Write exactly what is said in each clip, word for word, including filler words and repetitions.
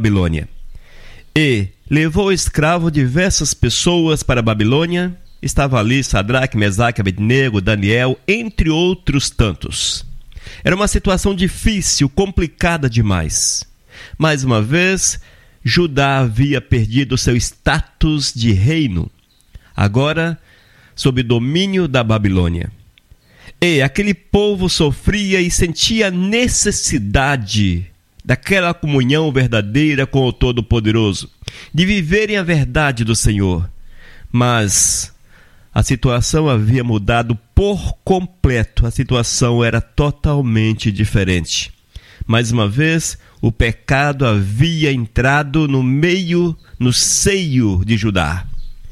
Babilônia. E levou escravo diversas pessoas para a Babilônia. Estava ali Sadraque, Mesaque, Abednego, Daniel, entre outros tantos. Era uma situação difícil, complicada demais. Mais uma vez, Judá havia perdido seu status de reino, agora sob domínio da Babilônia. E aquele povo sofria e sentia necessidade daquela comunhão verdadeira com o Todo-Poderoso, de viverem a verdade do Senhor. Mas a situação havia mudado por completo, a situação era totalmente diferente. Mais uma vez, o pecado havia entrado no meio, no seio de Judá.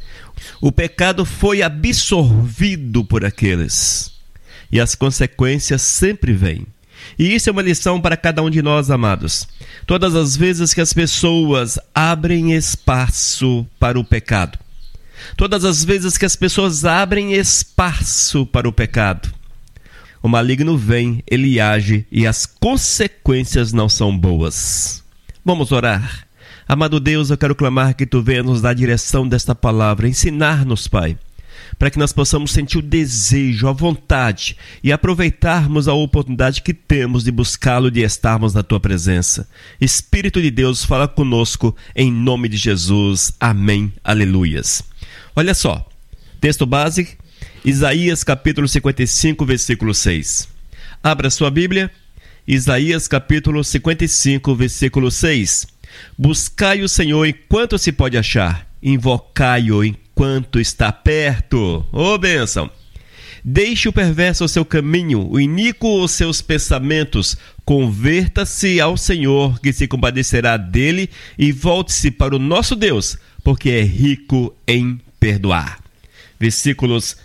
O pecado foi absorvido por aqueles. E as consequências sempre vêm. E isso é uma lição para cada um de nós, amados. Todas as vezes que as pessoas abrem espaço para o pecado, todas as vezes que as pessoas abrem espaço para o pecado, o maligno vem, ele age e as consequências não são boas. Vamos orar. Amado Deus, eu quero clamar que Tu venha nos dar a direção desta palavra, ensinar-nos, Pai, para que nós possamos sentir o desejo, a vontade e aproveitarmos a oportunidade que temos de buscá-lo, de estarmos na Tua presença. Espírito de Deus, fala conosco em nome de Jesus. Amém. Aleluias. Olha só, texto base, Isaías capítulo cinquenta e cinco, versículo seis. Abra sua Bíblia, Isaías capítulo cinquenta e cinco, versículo seis. Buscai o Senhor enquanto se pode achar, invocai-o enquanto está perto. Ô bênção! Deixe o perverso o seu caminho, o iníquo os seus pensamentos. Converta-se ao Senhor, que se compadecerá dele, e volte-se para o nosso Deus, porque é rico em perdoar. Versículos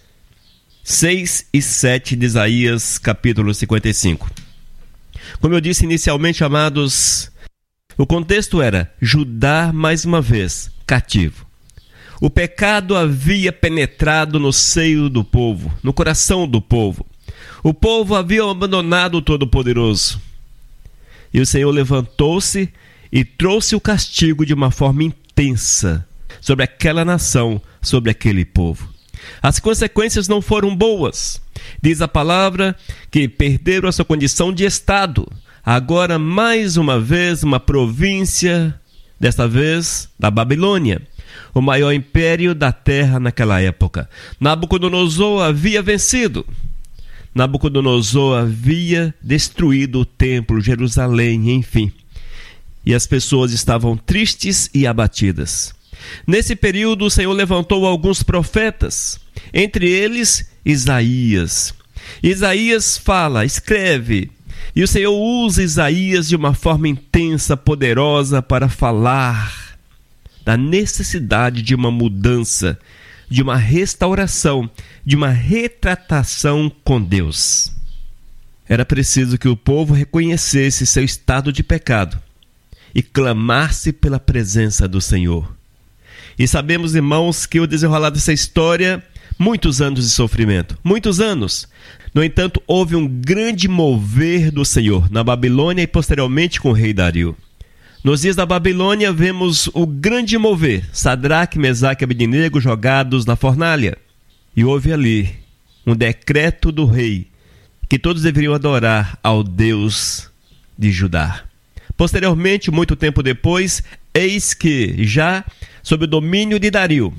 seis e sete de Isaías, capítulo cinquenta e cinco. Como eu disse inicialmente, amados, o contexto era Judá, mais uma vez, cativo. O pecado havia penetrado no seio do povo, no coração do povo. O povo havia abandonado o Todo-Poderoso. E o Senhor levantou-se e trouxe o castigo de uma forma intensa sobre aquela nação, sobre aquele povo. As consequências não foram boas. Diz a palavra que perderam a sua condição de Estado. Agora, mais uma vez, uma província, desta vez da Babilônia, o maior império da terra naquela época. Nabucodonosor havia vencido. Nabucodonosor havia destruído o templo, Jerusalém, enfim. E as pessoas estavam tristes e abatidas. Nesse período, o Senhor levantou alguns profetas, entre eles Isaías. Isaías fala, escreve, e o Senhor usa Isaías de uma forma intensa, poderosa, para falar da necessidade de uma mudança, de uma restauração, de uma retratação com Deus. Era preciso que o povo reconhecesse seu estado de pecado e clamasse pela presença do Senhor. E sabemos, irmãos, que o desenrolar dessa história, muitos anos de sofrimento, muitos anos. No entanto, houve um grande mover do Senhor na Babilônia e posteriormente com o rei Dario. Nos dias da Babilônia, vemos o grande mover, Sadraque, Mesaque e Abednego jogados na fornalha. E houve ali um decreto do rei que todos deveriam adorar ao Deus de Judá. Posteriormente, muito tempo depois, eis que já sob o domínio de Dario,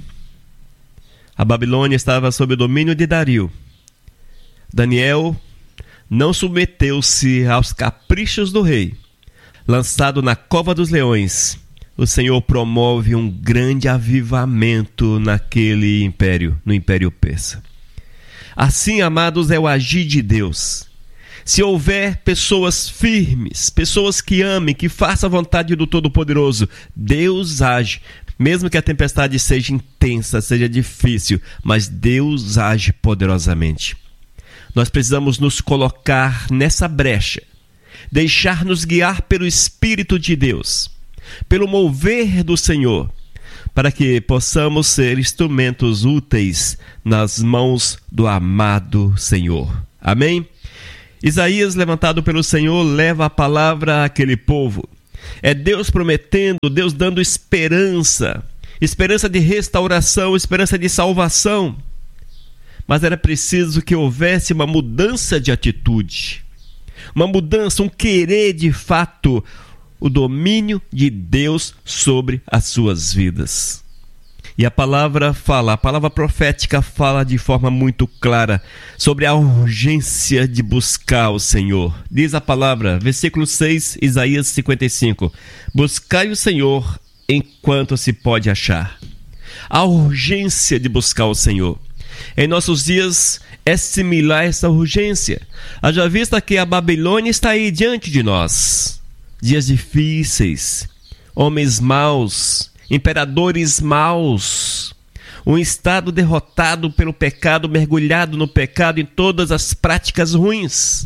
a Babilônia estava sob o domínio de Dario. Daniel não submeteu-se aos caprichos do rei. Lançado na cova dos leões, o Senhor promove um grande avivamento naquele império, no Império Persa. Assim, amados, é o agir de Deus. Se houver pessoas firmes, pessoas que amem, que façam a vontade do Todo-Poderoso, Deus age. Mesmo que a tempestade seja intensa, seja difícil, mas Deus age poderosamente. Nós precisamos nos colocar nessa brecha, deixar-nos guiar pelo Espírito de Deus, pelo mover do Senhor, para que possamos ser instrumentos úteis nas mãos do amado Senhor. Amém? Isaías, levantado pelo Senhor, leva a palavra àquele povo. É Deus prometendo, Deus dando esperança, esperança de restauração, esperança de salvação. Mas era preciso que houvesse uma mudança de atitude, uma mudança, um querer de fato, o domínio de Deus sobre as suas vidas. E a palavra fala, a palavra profética fala de forma muito clara sobre a urgência de buscar o Senhor. Diz a palavra, versículo seis, Isaías cinquenta e cinco. Buscai o Senhor enquanto se pode achar. A urgência de buscar o Senhor. Em nossos dias é similar a essa urgência. Haja vista que a Babilônia está aí diante de nós. Dias difíceis, homens maus, imperadores maus, um estado derrotado pelo pecado, mergulhado no pecado em todas as práticas ruins.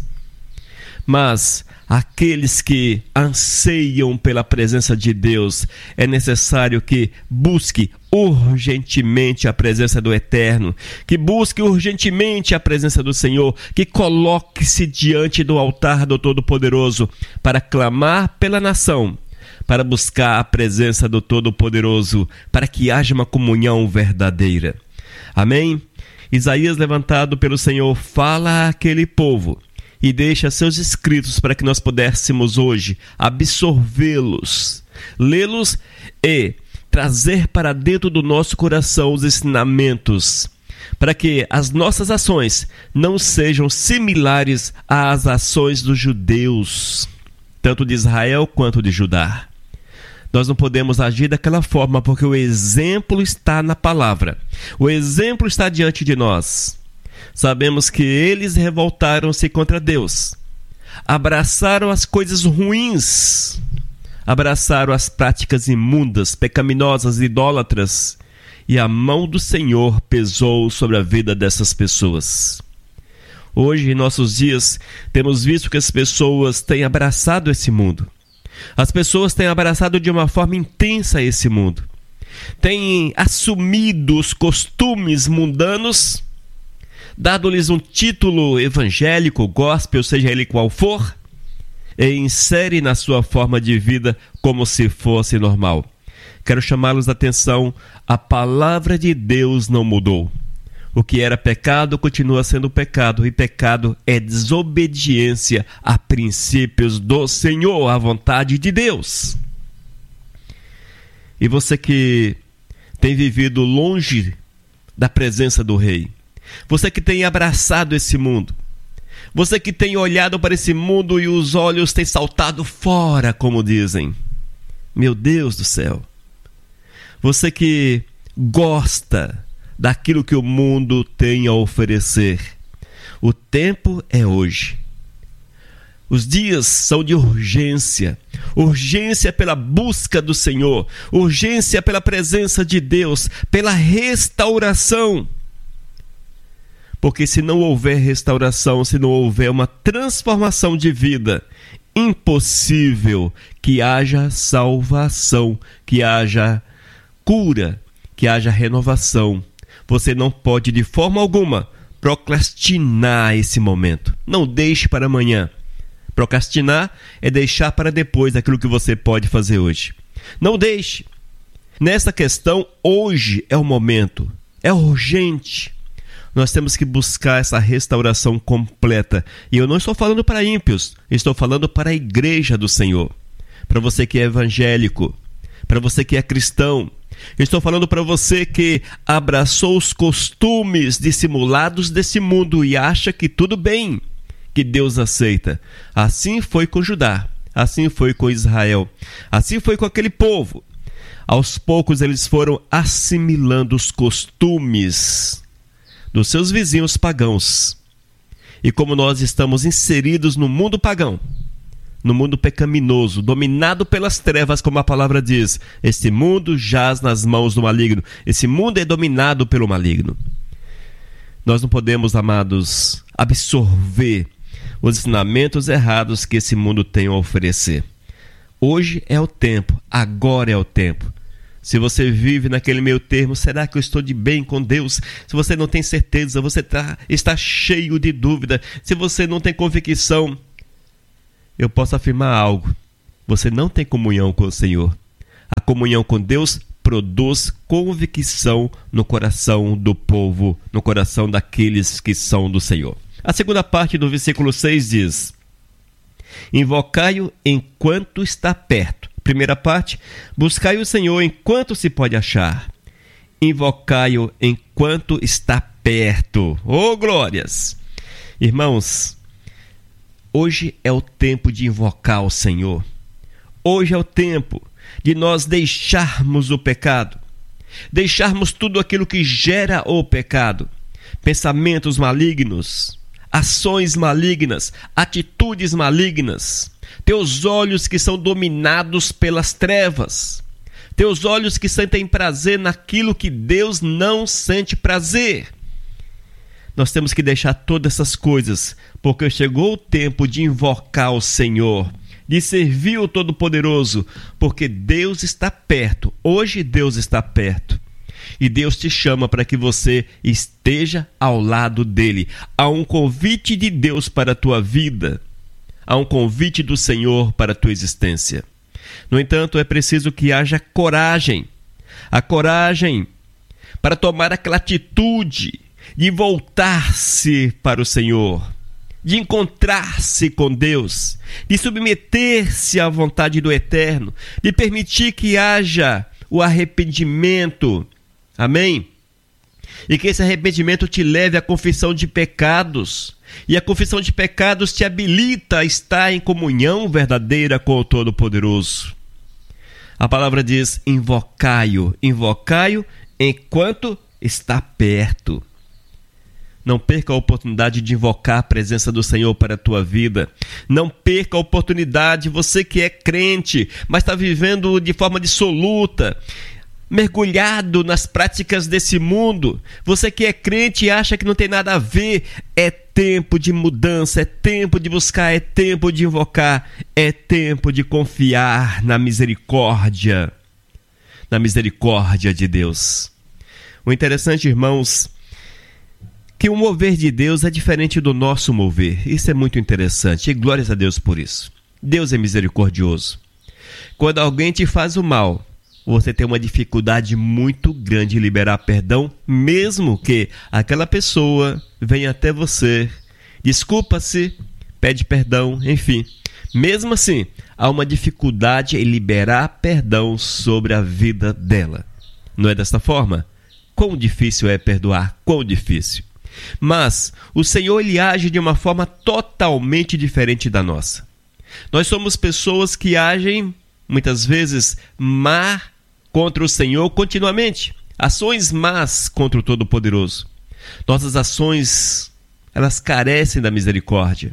Mas aqueles que anseiam pela presença de Deus, é necessário que busque urgentemente a presença do Eterno, que busque urgentemente a presença do Senhor, que coloque-se diante do altar do Todo-Poderoso para clamar pela nação, para buscar a presença do Todo-Poderoso, para que haja uma comunhão verdadeira. Amém? Isaías, levantado pelo Senhor, fala àquele povo e deixa seus escritos para que nós pudéssemos hoje absorvê-los, lê-los e trazer para dentro do nosso coração os ensinamentos, para que as nossas ações não sejam similares às ações dos judeus, tanto de Israel quanto de Judá. Nós não podemos agir daquela forma, porque o exemplo está na palavra. O exemplo está diante de nós. Sabemos que eles revoltaram-se contra Deus. Abraçaram as coisas ruins. Abraçaram as práticas imundas, pecaminosas, idólatras. E a mão do Senhor pesou sobre a vida dessas pessoas. Hoje, em nossos dias, temos visto que as pessoas têm abraçado esse mundo. As pessoas têm abraçado de uma forma intensa esse mundo. Têm assumido os costumes mundanos, dado-lhes um título evangélico, gospel, seja ele qual for, e insere na sua forma de vida como se fosse normal. Quero chamá-los a atenção, a palavra de Deus não mudou. O que era pecado continua sendo pecado, e pecado é desobediência a princípios do Senhor, à vontade de Deus. E você que tem vivido longe da presença do Rei, você que tem abraçado esse mundo, você que tem olhado para esse mundo e os olhos têm saltado fora, como dizem, meu Deus do céu, você que gosta daquilo que o mundo tem a oferecer, o tempo é hoje. Os dias são de urgência, urgência pela busca do Senhor, urgência pela presença de Deus, pela restauração. Porque se não houver restauração, se não houver uma transformação de vida, impossível que haja salvação, que haja cura, que haja renovação. Você não pode de forma alguma procrastinar esse momento. Não deixe para amanhã. Procrastinar é deixar para depois aquilo que você pode fazer hoje. Não deixe. Nessa questão, hoje é o momento. É urgente. Nós temos que buscar essa restauração completa. E eu não estou falando para ímpios. Estou falando para a igreja do Senhor. Para você que é evangélico. Para você que é cristão. Estou falando para você que abraçou os costumes dissimulados desse mundo e acha que tudo bem, que Deus aceita. Assim foi com Judá, assim foi com Israel, assim foi com aquele povo. Aos poucos eles foram assimilando os costumes dos seus vizinhos pagãos. E como nós estamos inseridos no mundo pagão, no mundo pecaminoso, dominado pelas trevas, como a palavra diz, este mundo jaz nas mãos do maligno. Esse mundo é dominado pelo maligno. Nós não podemos, amados, absorver os ensinamentos errados que esse mundo tem a oferecer. Hoje é o tempo, agora é o tempo. Se você vive naquele meio termo, será que eu estou de bem com Deus? Se você não tem certeza, você tá, está cheio de dúvida, se você não tem convicção, eu posso afirmar algo. você não tem comunhão com o Senhor. A comunhão com Deus produz convicção no coração do povo, no coração daqueles que são do Senhor. A segunda parte do versículo seis diz: invocai-o enquanto está perto. Primeira parte: buscai o Senhor enquanto se pode achar. Invocai-o enquanto está perto. Oh, glórias! Irmãos, hoje é o tempo de invocar o Senhor. Hoje é o tempo de nós deixarmos o pecado, deixarmos tudo aquilo que gera o pecado, pensamentos malignos, ações malignas, atitudes malignas, teus olhos que são dominados pelas trevas, teus olhos que sentem prazer naquilo que Deus não sente prazer. Nós temos que deixar todas essas coisas, porque chegou o tempo de invocar o Senhor, de servir o Todo-Poderoso, porque Deus está perto. Hoje Deus está perto. E Deus te chama para que você esteja ao lado dele. Há um convite de Deus para a tua vida. Há um convite do Senhor para a tua existência. No entanto, é preciso que haja coragem. A coragem para tomar aquela atitude de voltar-se para o Senhor, de encontrar-se com Deus, de submeter-se à vontade do Eterno, de permitir que haja o arrependimento. Amém? E que esse arrependimento te leve à confissão de pecados. E a confissão de pecados te habilita a estar em comunhão verdadeira com o Todo-Poderoso. A palavra diz: invocai-o, invocai-o enquanto está perto. Não perca a oportunidade de invocar a presença do Senhor para a tua vida. Não perca a oportunidade, você que é crente, mas está vivendo de forma dissoluta, mergulhado nas práticas desse mundo. Você que é crente e acha que não tem nada a ver. É tempo de mudança, é tempo de buscar, é tempo de invocar, é tempo de confiar na misericórdia, na misericórdia de Deus. O interessante, irmãos, que o mover de Deus é diferente do nosso mover. Isso é muito interessante e glórias a Deus por isso. Deus é misericordioso. Quando alguém te faz o mal, você tem uma dificuldade muito grande em liberar perdão, mesmo que aquela pessoa venha até você, desculpa-se, pede perdão, enfim. Mesmo assim, há uma dificuldade em liberar perdão sobre a vida dela. Não é desta forma? Quão difícil é perdoar, quão difícil. Mas o Senhor, ele age de uma forma totalmente diferente da nossa. Nós somos pessoas que agem, muitas vezes, má contra o Senhor continuamente. Ações más contra o Todo-Poderoso. Nossas ações, elas carecem da misericórdia.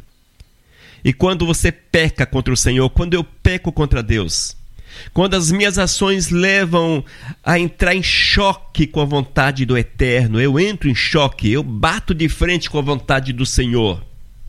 E quando você peca contra o Senhor, quando eu peco contra Deus, quando as minhas ações levam a entrar em choque com a vontade do Eterno, eu entro em choque, eu bato de frente com a vontade do Senhor.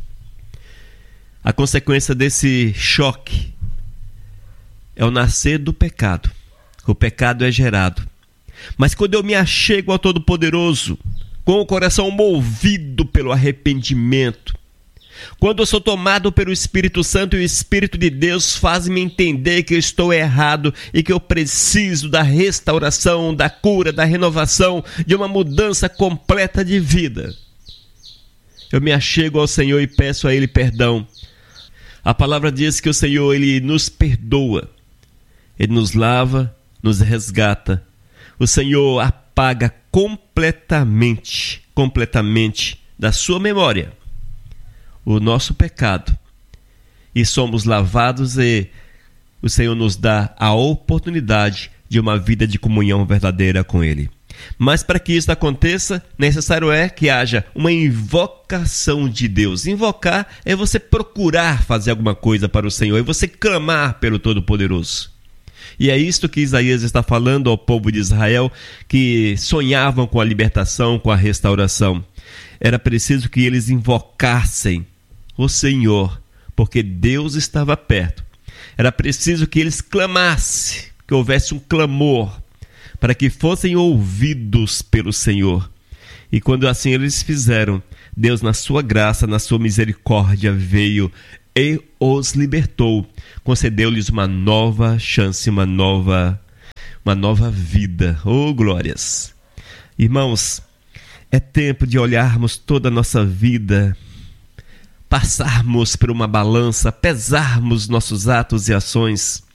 A consequência desse choque é o nascer do pecado. O pecado é gerado. Mas quando eu me achego ao Todo-Poderoso, com o coração movido pelo arrependimento, quando eu sou tomado pelo Espírito Santo e o Espírito de Deus faz-me entender que eu estou errado e que eu preciso da restauração, da cura, da renovação, de uma mudança completa de vida, eu me achego ao Senhor e peço a Ele perdão. A palavra diz que o Senhor, Ele nos perdoa, Ele nos lava, nos resgata. O Senhor apaga completamente, completamente da sua memória o nosso pecado, e somos lavados, e o Senhor nos dá a oportunidade de uma vida de comunhão verdadeira com Ele. Mas para que isso aconteça, necessário é que haja uma invocação de Deus. Invocar é você procurar fazer alguma coisa para o Senhor, é você clamar pelo Todo-Poderoso. E é isto que Isaías está falando ao povo de Israel, que sonhavam com a libertação, com a restauração. Era preciso que eles invocassem o Senhor, porque Deus estava perto. Era preciso que eles clamassem, que houvesse um clamor, para que fossem ouvidos pelo Senhor. E quando assim eles fizeram, Deus, na sua graça, na sua misericórdia, veio e os libertou. Concedeu-lhes uma nova chance, uma nova, uma nova vida. Oh, glórias! Irmãos, é tempo de olharmos toda a nossa vida, passarmos por uma balança, pesarmos nossos atos e ações,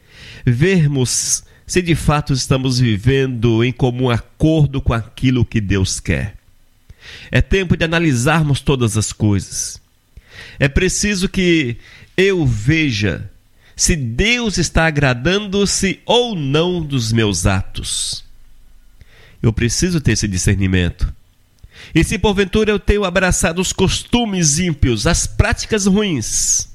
vermos se de fato estamos vivendo em comum acordo com aquilo que Deus quer. É tempo de analisarmos todas as coisas. É preciso que eu veja se Deus está agradando-se ou não dos meus atos. Eu preciso ter esse discernimento. E se porventura eu tenho abraçado os costumes ímpios, as práticas ruins,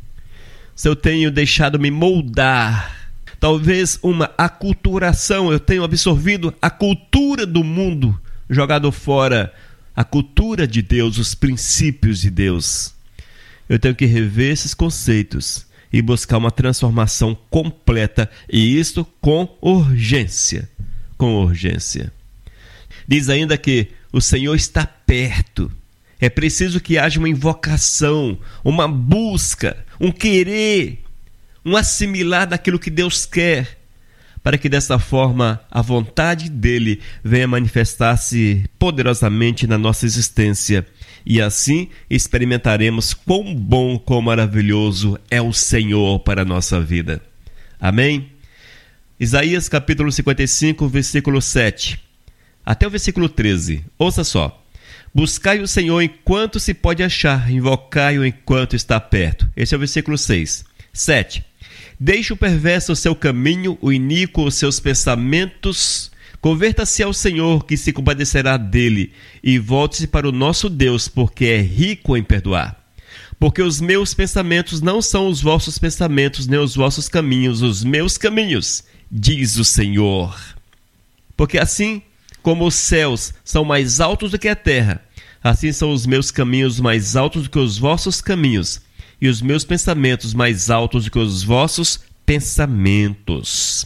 se eu tenho deixado me moldar, talvez uma aculturação, eu tenho absorvido a cultura do mundo, jogado fora a cultura de Deus, os princípios de Deus, eu tenho que rever esses conceitos e buscar uma transformação completa, e isto com urgência, com urgência. Diz ainda que o Senhor está perto. É preciso que haja uma invocação, uma busca, um querer, um assimilar daquilo que Deus quer, para que dessa forma a vontade dele venha manifestar-se poderosamente na nossa existência. E assim experimentaremos quão bom, quão maravilhoso é o Senhor para a nossa vida. Amém? Isaías capítulo cinquenta e cinco, versículo sete. Até o versículo treze. Ouça só. Buscai o Senhor enquanto se pode achar, invocai-o enquanto está perto. Esse é o versículo seis. sete. Deixe o perverso o seu caminho, o iníquo os seus pensamentos. Converta-se ao Senhor, que se compadecerá dele, e volte-se para o nosso Deus, porque é rico em perdoar. Porque os meus pensamentos não são os vossos pensamentos, nem os vossos caminhos, os meus caminhos, diz o Senhor. Porque assim como os céus são mais altos do que a terra, assim são os meus caminhos mais altos do que os vossos caminhos, e os meus pensamentos mais altos do que os vossos pensamentos.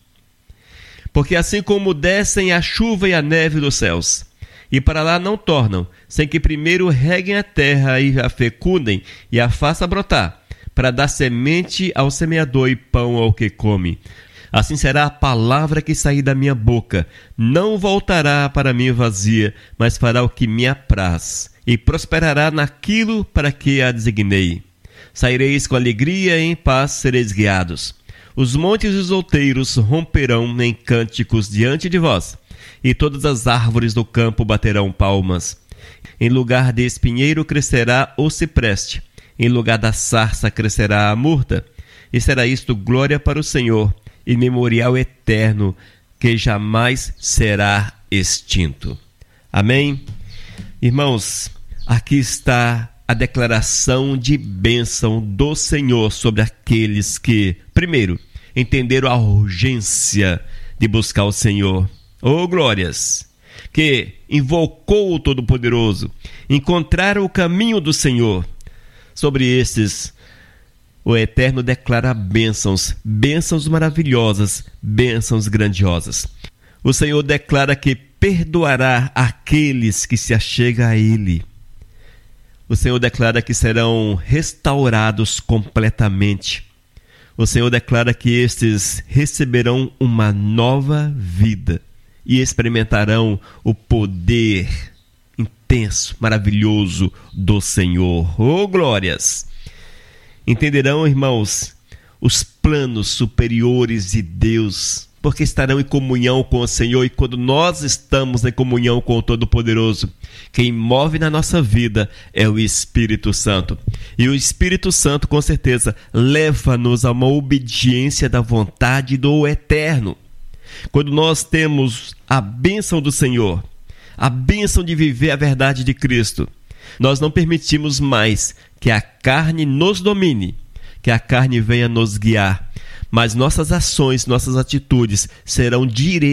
Porque assim como descem a chuva e a neve dos céus, e para lá não tornam, sem que primeiro reguem a terra e a fecundem e a façam brotar, para dar semente ao semeador e pão ao que come, assim será a palavra que sair da minha boca. Não voltará para mim vazia, mas fará o que me apraz, e prosperará naquilo para que a designei. Saireis com alegria e em paz sereis guiados. Os montes e os outeiros romperão em cânticos diante de vós, e todas as árvores do campo baterão palmas. Em lugar de espinheiro crescerá o cipreste, em lugar da sarça crescerá a murta, e será isto glória para o Senhor, e memorial eterno, que jamais será extinto. Amém? Irmãos, aqui está a declaração de bênção do Senhor sobre aqueles que, primeiro, entenderam a urgência de buscar o Senhor. Oh, glórias! Que invocou o Todo-Poderoso, encontraram o caminho do Senhor. Sobre estes, o Eterno declara bênçãos, bênçãos maravilhosas, bênçãos grandiosas. O Senhor declara que perdoará aqueles que se achegam a Ele. O Senhor declara que serão restaurados completamente. O Senhor declara que estes receberão uma nova vida e experimentarão o poder intenso, maravilhoso do Senhor. Oh, glórias! Entenderão, irmãos, os planos superiores de Deus, porque estarão em comunhão com o Senhor, e quando nós estamos em comunhão com o Todo-Poderoso, quem move na nossa vida é o Espírito Santo. E o Espírito Santo, com certeza, leva-nos a uma obediência da vontade do Eterno. Quando nós temos a bênção do Senhor, a bênção de viver a verdade de Cristo, nós não permitimos mais que a carne nos domine, que a carne venha nos guiar, mas nossas ações, nossas atitudes serão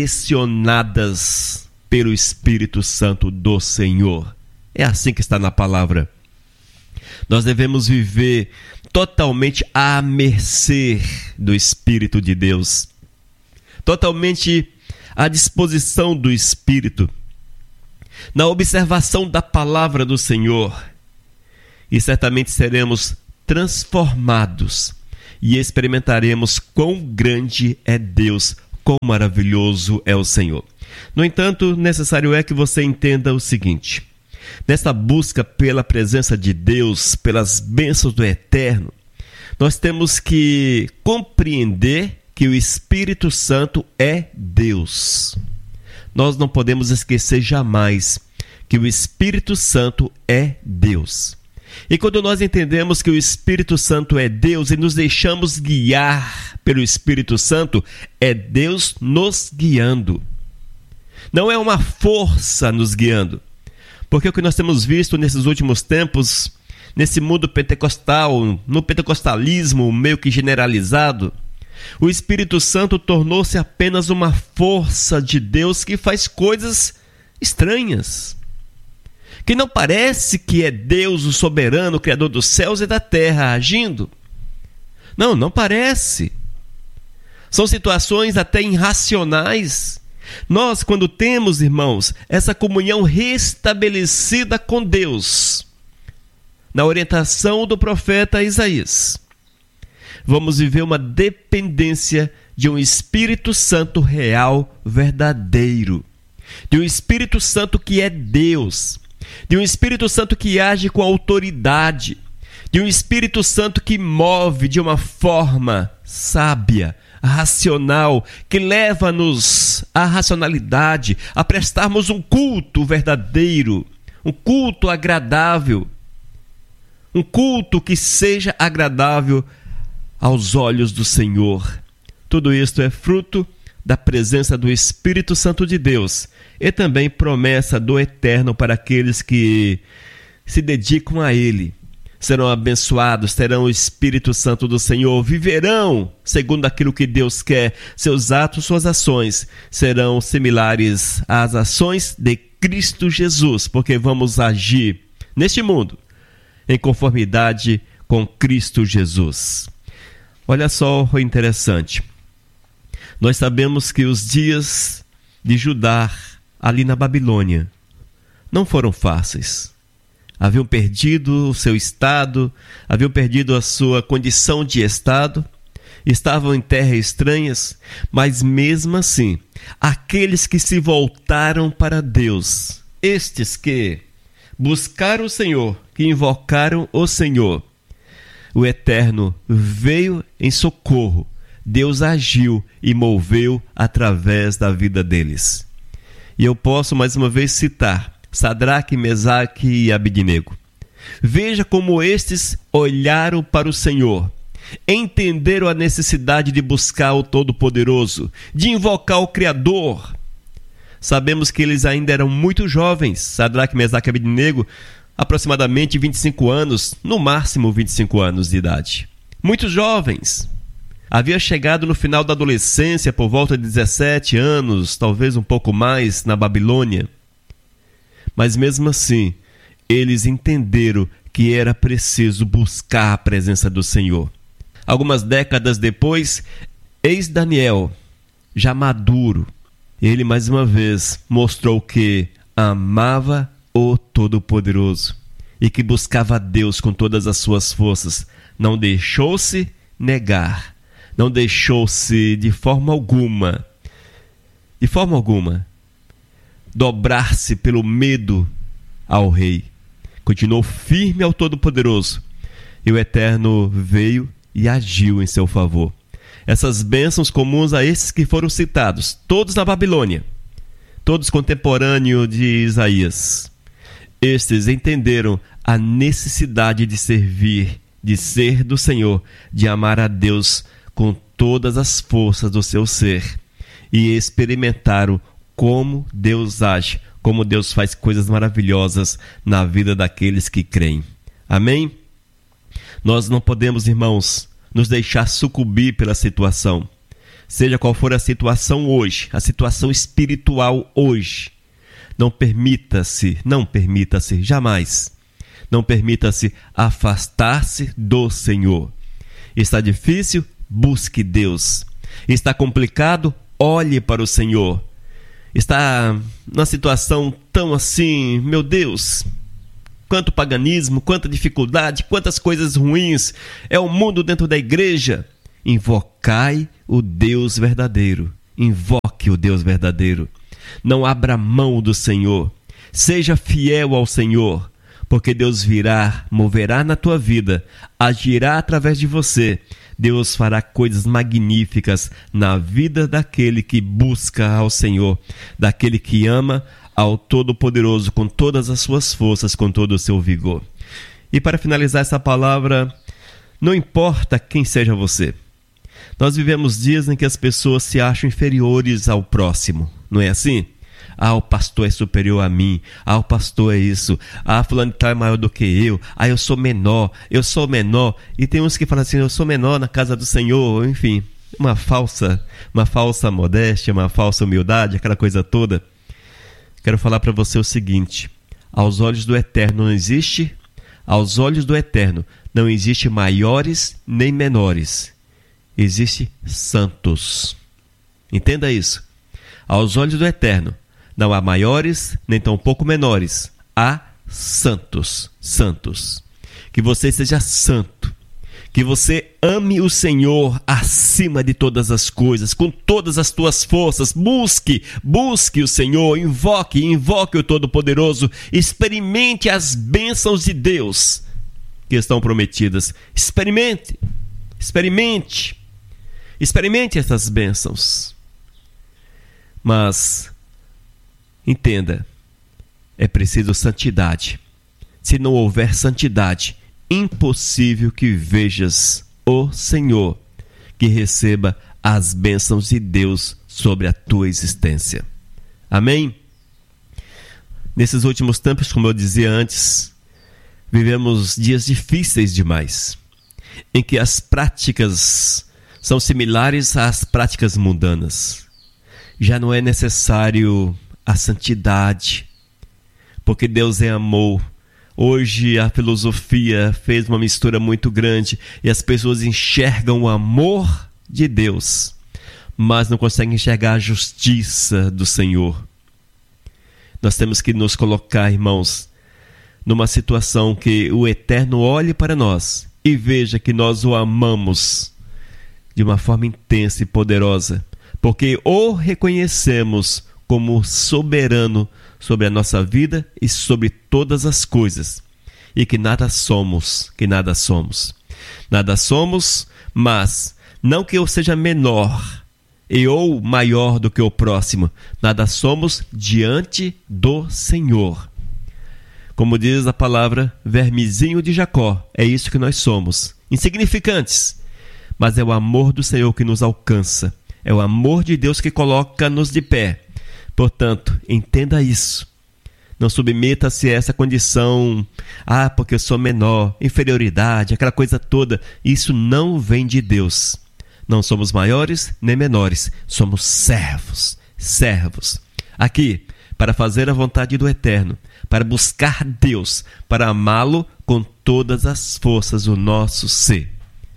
direcionadas pelo Espírito Santo do Senhor. É assim que está na palavra. Nós devemos viver totalmente à mercê do Espírito de Deus, totalmente à disposição do Espírito, na observação da palavra do Senhor, e certamente seremos transformados e experimentaremos quão grande é Deus, quão maravilhoso é o Senhor. No entanto, necessário é que você entenda o seguinte: nessa busca pela presença de Deus, pelas bênçãos do Eterno, nós temos que compreender que o Espírito Santo é Deus. Nós não podemos esquecer jamais que o Espírito Santo é Deus. E quando nós entendemos que o Espírito Santo é Deus e nos deixamos guiar pelo Espírito Santo, é Deus nos guiando. Não é uma força nos guiando. Porque o que nós temos visto nesses últimos tempos, nesse mundo pentecostal, no pentecostalismo meio que generalizado, o Espírito Santo tornou-se apenas uma força de Deus que faz coisas estranhas, que não parece que é Deus, o soberano, o Criador dos céus e da terra, agindo. Não, não parece. São situações até irracionais. Nós, quando temos, irmãos, essa comunhão restabelecida com Deus, na orientação do profeta Isaías, vamos viver uma dependência de um Espírito Santo real, verdadeiro, de um Espírito Santo que é Deus, de um Espírito Santo que age com autoridade, de um Espírito Santo que move de uma forma sábia, racional, que leva-nos à racionalidade, a prestarmos um culto verdadeiro, um culto agradável, um culto que seja agradável aos olhos do Senhor. Tudo isto é fruto da presença do Espírito Santo de Deus e também promessa do Eterno para aqueles que se dedicam a Ele. Serão abençoados, terão o Espírito Santo do Senhor, viverão segundo aquilo que Deus quer. Seus atos, suas ações serão similares às ações de Cristo Jesus, porque vamos agir neste mundo em conformidade com Cristo Jesus. Olha só o interessante. Nós sabemos que os dias de Judá ali na Babilônia não foram fáceis. Haviam perdido o seu estado, haviam perdido a sua condição de estado, estavam em terras estranhas, mas mesmo assim, aqueles que se voltaram para Deus, estes que buscaram o Senhor, que invocaram o Senhor, o Eterno veio em socorro, Deus agiu e moveu através da vida deles. E eu posso mais uma vez citar Sadraque, Mesaque e Abidnego. Veja como estes olharam para o Senhor, entenderam a necessidade de buscar o Todo-Poderoso, de invocar o Criador. Sabemos que eles ainda eram muito jovens, Sadraque, Mesaque e Abidnego, aproximadamente vinte e cinco anos, no máximo vinte e cinco anos de idade. Muito jovens. Havia chegado no final da adolescência, por volta de dezessete anos, talvez um pouco mais, na Babilônia. Mas mesmo assim, eles entenderam que era preciso buscar a presença do Senhor. Algumas décadas depois, eis Daniel, já maduro, ele mais uma vez mostrou que amava o Todo-Poderoso e que buscava a Deus com todas as suas forças. Não deixou-se negar, não deixou-se de forma alguma, de forma alguma, dobrar-se pelo medo ao rei. Continuou firme ao Todo-Poderoso e o Eterno veio e agiu em seu favor. Essas bênçãos comuns a esses que foram citados, todos na Babilônia, todos contemporâneos de Isaías, estes entenderam a necessidade de servir, de ser do Senhor, de amar a Deus com todas as forças do seu ser e experimentaram como Deus age, como Deus faz coisas maravilhosas na vida daqueles que creem. Amém? Nós não podemos, irmãos, nos deixar sucumbir pela situação. Seja qual for a situação hoje, a situação espiritual hoje, não permita-se, não permita-se, jamais, não permita-se afastar-se do Senhor. Está difícil? Busque Deus. Está complicado? Olhe para o Senhor. Está numa situação tão assim, meu Deus, quanto paganismo, quanta dificuldade, quantas coisas ruins. É o mundo dentro da igreja. Invocai o Deus verdadeiro. Invoque o Deus verdadeiro. Não abra mão do Senhor. Seja fiel ao Senhor, porque Deus virá, moverá na tua vida, agirá através de você. Deus fará coisas magníficas na vida daquele que busca ao Senhor, daquele que ama ao Todo-Poderoso com todas as suas forças, com todo o seu vigor. E para finalizar essa palavra, não importa quem seja você. Nós vivemos dias em que as pessoas se acham inferiores ao próximo, não é assim? Ah, o pastor é superior a mim. Ah, o pastor é isso. Ah, fulano é maior do que eu. Ah, eu sou menor. Eu sou menor. E tem uns que falam assim, eu sou menor na casa do Senhor. Enfim, uma falsa, uma falsa modéstia, uma falsa humildade, aquela coisa toda. Quero falar para você o seguinte. Aos olhos do Eterno não existe, aos olhos do Eterno não existe maiores nem menores. Existe santos. Entenda isso. Aos olhos do Eterno não há maiores, nem tampouco menores. Há santos, santos. Que você seja santo. Que você ame o Senhor acima de todas as coisas, com todas as tuas forças. Busque, busque o Senhor, invoque, invoque o Todo-Poderoso. Experimente as bênçãos de Deus que estão prometidas. Experimente, experimente, experimente essas bênçãos. Mas entenda, é preciso santidade. Se não houver santidade, impossível que vejas o Senhor, que receba as bênçãos de Deus sobre a tua existência. Amém? Nesses últimos tempos, como eu dizia antes, vivemos dias difíceis demais, em que as práticas são similares às práticas mundanas. Já não é necessário a santidade, porque Deus é amor. Hoje a filosofia fez uma mistura muito grande e as pessoas enxergam o amor de Deus, mas não conseguem enxergar a justiça do Senhor. Nós temos que nos colocar, irmãos, numa situação que o Eterno olhe para nós e veja que nós o amamos de uma forma intensa e poderosa, porque o reconhecemos como soberano sobre a nossa vida e sobre todas as coisas, e que nada somos, que nada somos. Nada somos, mas não que eu seja menor e ou maior do que o próximo, nada somos diante do Senhor. Como diz a palavra, vermezinho de Jacó, é isso que nós somos, insignificantes, mas é o amor do Senhor que nos alcança, é o amor de Deus que coloca-nos de pé. Portanto, entenda isso. Não submeta-se a essa condição, ah, porque eu sou menor, inferioridade, aquela coisa toda. Isso não vem de Deus. Não somos maiores nem menores, somos servos, servos. Aqui, para fazer a vontade do Eterno, para buscar Deus, para amá-lo com todas as forças do nosso ser.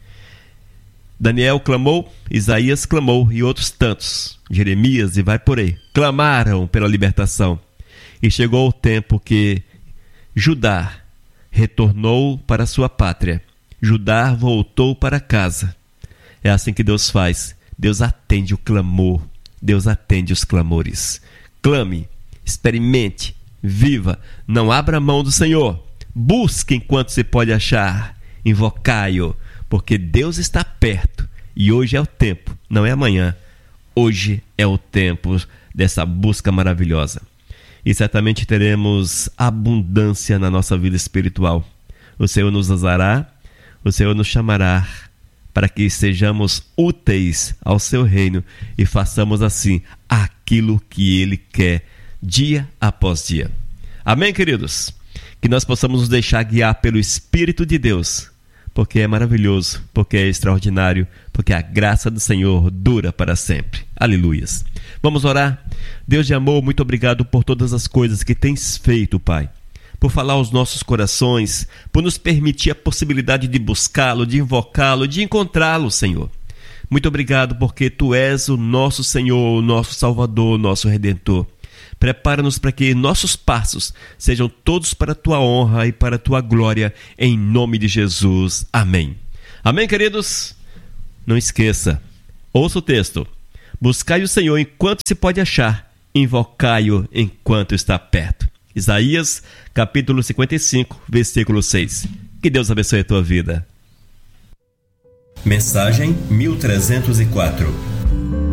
Daniel clamou, Isaías clamou e outros tantos, Jeremias e vai por aí, clamaram pela libertação. E chegou o tempo que Judá retornou para sua pátria. Judá voltou para casa. É assim que Deus faz. Deus atende o clamor. Deus atende os clamores. Clame, experimente, viva. Não abra mão do Senhor. Busque enquanto se pode achar. Invocai-o, porque Deus está perto. E hoje é o tempo, não é amanhã. Hoje é o tempo dessa busca maravilhosa. E certamente teremos abundância na nossa vida espiritual. O Senhor nos usará, o Senhor nos chamará para que sejamos úteis ao seu reino e façamos assim aquilo que Ele quer dia após dia. Amém, queridos? Que nós possamos nos deixar guiar pelo Espírito de Deus, porque é maravilhoso, porque é extraordinário, porque a graça do Senhor dura para sempre. Aleluias. Vamos orar? Deus de amor, muito obrigado por todas as coisas que tens feito, Pai. Por falar aos nossos corações, por nos permitir a possibilidade de buscá-lo, de invocá-lo, de encontrá-lo, Senhor. Muito obrigado porque Tu és o nosso Senhor, o nosso Salvador, o nosso Redentor. Prepara-nos para que nossos passos sejam todos para a tua honra e para a tua glória, em nome de Jesus. Amém. Amém, queridos? Não esqueça, ouça o texto. Buscai o Senhor enquanto se pode achar, invocai-o enquanto está perto. Isaías, capítulo cinquenta e cinco, versículo seis. Que Deus abençoe a tua vida. Mensagem mil trezentos e quatro.